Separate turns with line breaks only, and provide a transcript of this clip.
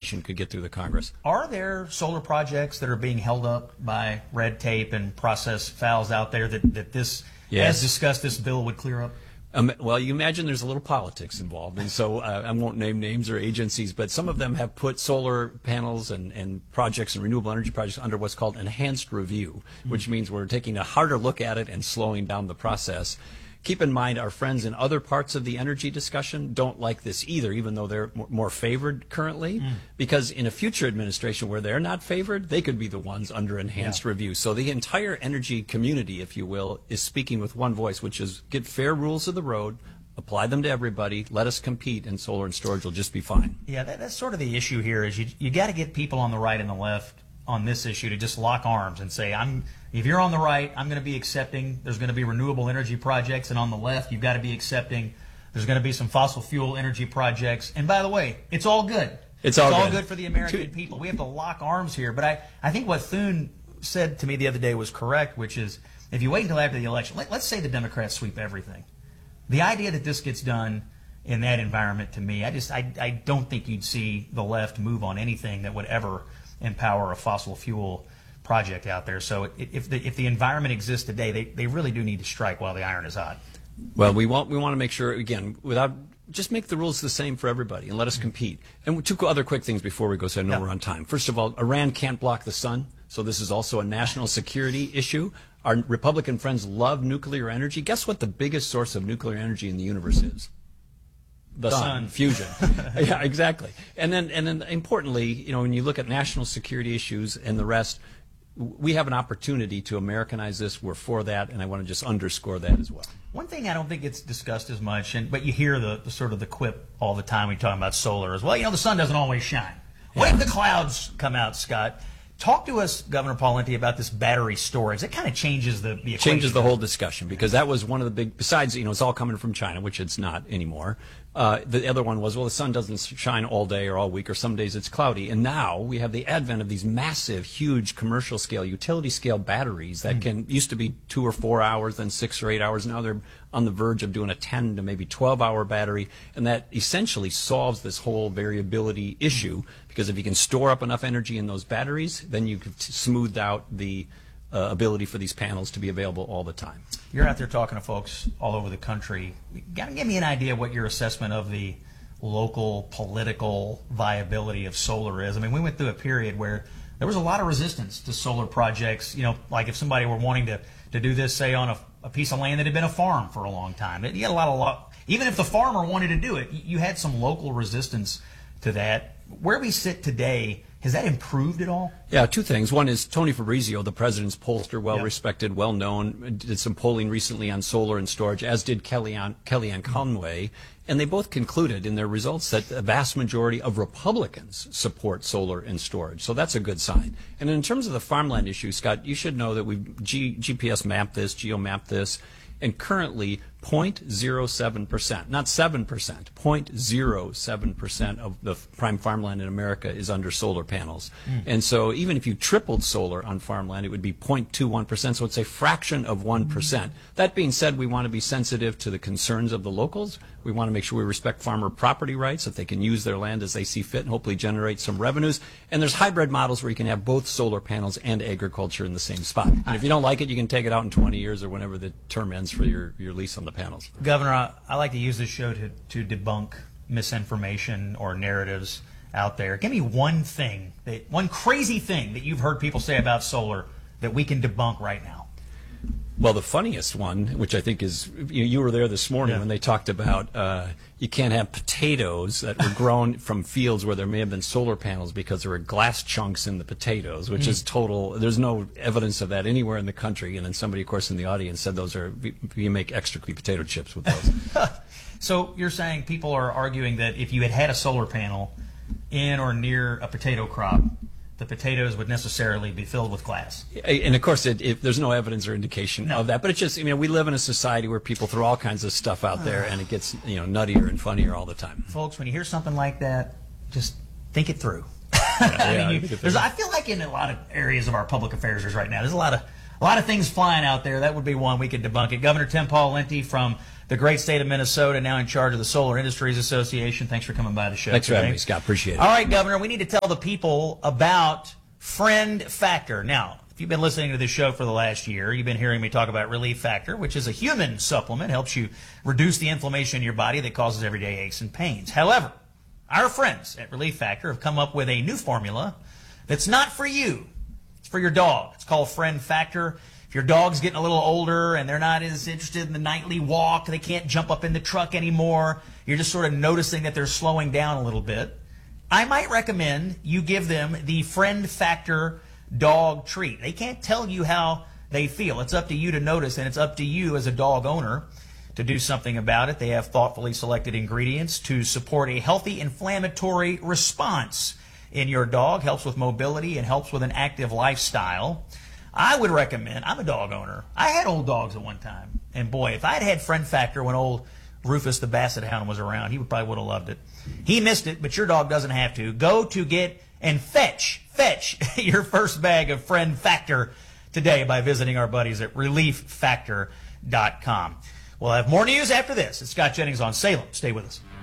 legislation could get through the Congress.
Are there solar projects that are being held up by red tape and process fouls out there that this, as discussed, this bill would clear up?
Well, you imagine there's a little politics involved, and so I won't name names or agencies, but some of them have put solar panels and projects and renewable energy projects under what's called enhanced review, which means we're taking a harder look at it and slowing down the process. Keep in mind, our friends in other parts of the energy discussion don't like this either, even though they're more favored currently, because in a future administration where they're not favored, they could be the ones under enhanced review. So the entire energy community, if you will, is speaking with one voice, which is get fair rules of the road, apply them to everybody, let us compete, and solar and storage will just be fine.
Yeah, that's sort of the issue here is you got to get people on the right and the left on this issue to just lock arms and say, if you're on the right, I'm going to be accepting there's going to be renewable energy projects, and on the left, you've got to be accepting there's going to be some fossil fuel energy projects. And by the way, it's all good.
It's all
good for the American people. We have to lock arms here. But I think what Thune said to me the other day was correct, which is if you wait until after the election, let's say the Democrats sweep everything. The idea that this gets done in that environment, to me, I don't think you'd see the left move on anything that would ever empower a fossil fuel project out there. So if the environment exists today, they really do need to strike while the iron is hot.
Well, we want to make sure, again, just make the rules the same for everybody and let us compete. And two other quick things before we go, so I know we're on time. First of all, Iran can't block the sun, so this is also a national security issue. Our Republican friends love nuclear energy. Guess what the biggest source of nuclear energy in the universe is? The sun, fusion. Yeah, exactly. And then importantly, when you look at national security issues and the rest, we have an opportunity to Americanize this. We're for that, and I want to just underscore that as well.
One thing I don't think it's discussed as much, but you hear the sort of the quip all the time when you're talking about solar as well. The sun doesn't always shine. What if the clouds come out, Scott? Talk to us, Governor Pawlenty, about this battery storage. It kind of changes the equation.
Changes the whole discussion, because that was one of the big, besides, it's all coming from China, which it's not anymore. The other one was, well, the sun doesn't shine all day or all week, or some days it's cloudy. And now we have the advent of these massive, huge commercial scale, utility scale batteries that used to be 2 or 4 hours, then 6 or 8 hours. Now they're on the verge of doing a 10 to maybe 12-hour battery. And that essentially solves this whole variability issue, because if you can store up enough energy in those batteries, then you can smooth out the ability for these panels to be available all the time.
You're out there talking to folks all over the country. Give me an idea of what your assessment of the local political viability of solar is. I mean, we went through a period where there was a lot of resistance to solar projects. Like if somebody were wanting to do this, say, on a piece of land that had been a farm for a long time. You had a lot, even if the farmer wanted to do it, you had some local resistance to that. Where we sit today, has that improved at all?
Yeah, two things. One is Tony Fabrizio, the president's pollster, well-respected, well-known, did some polling recently on solar and storage, as did Kellyanne Conway, and they both concluded in their results that the vast majority of Republicans support solar and storage. So that's a good sign. And in terms of the farmland issue, Scott, you should know that we've GPS mapped this, geo-mapped this, and currently 0.07%, not 7%, 0.07% of the prime farmland in America is under solar panels. And so even if you tripled solar on farmland, it would be 0.21%, so it's a fraction of 1%. That being said, we want to be sensitive to the concerns of the locals. We want to make sure we respect farmer property rights, that they can use their land as they see fit and hopefully generate some revenues. And there's hybrid models where you can have both solar panels and agriculture in the same spot. And if you don't like it, you can take it out in 20 years or whenever the term ends for your lease on the panels.
Governor, I like to use this show to debunk misinformation or narratives out there. Give me one crazy thing that you've heard people say about solar that we can debunk right now.
Well, the funniest one, which I think is, you were there this morning when they talked about you can't have potatoes that were grown from fields where there may have been solar panels because there were glass chunks in the potatoes, which is total. There's no evidence of that anywhere in the country. And then somebody, of course, in the audience said you make extra potato chips with those.
So you're saying people are arguing that if you had a solar panel in or near a potato crop, the potatoes would necessarily be filled with glass.
And of course, there's no evidence or indication of that. But it's just, we live in a society where people throw all kinds of stuff out there, and it gets, nuttier and funnier all the time.
Folks, when you hear something like that, just think it through.
I
feel like in a lot of areas of our public affairs right now, there's a lot A lot of things flying out there. That would be one. We could debunk it. Governor Tim Pawlenty from the great state of Minnesota, now in charge of the Solar Industries Association. Thanks for coming by the show
Thanks for
today.
having me, Scott. Appreciate it.
All right, Governor, we need to tell the people about Friend Factor. Now, if you've been listening to this show for the last year, you've been hearing me talk about Relief Factor, which is a human supplement, helps you reduce the inflammation in your body that causes everyday aches and pains. However, our friends at Relief Factor have come up with a new formula that's not for you. It's for your dog. It's called Friend Factor. If your dog's getting a little older and they're not as interested in the nightly walk, they can't jump up in the truck anymore, you're just sort of noticing that they're slowing down a little bit, I might recommend you give them the Friend Factor dog treat. They can't tell you how they feel. It's up to you to notice, and it's up to you as a dog owner to do something about it. They have thoughtfully selected ingredients to support a healthy inflammatory response in your dog, helps with mobility, and helps with an active lifestyle. I would recommend, I'm a dog owner. I had old dogs at one time. And boy, if I'd had Friend Factor when old Rufus the Basset Hound was around, he probably would have loved it. He missed it, but your dog doesn't have to. Go to get and fetch your first bag of Friend Factor today by visiting our buddies at ReliefFactor.com. We'll have more news after this. It's Scott Jennings on Salem. Stay with us.